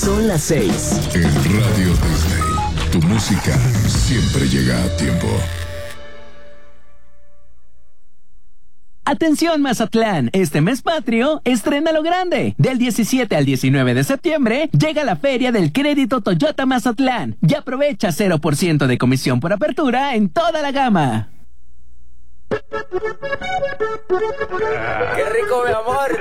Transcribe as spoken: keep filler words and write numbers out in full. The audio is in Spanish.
Son las seis. En Radio Disney, tu música siempre llega a tiempo. Atención Mazatlán, este mes patrio, estrena lo grande. Del diecisiete al diecinueve de septiembre, llega la Feria del Crédito Toyota Mazatlán y aprovecha cero por ciento de comisión por apertura en toda la gama. ¡Qué rico, mi amor!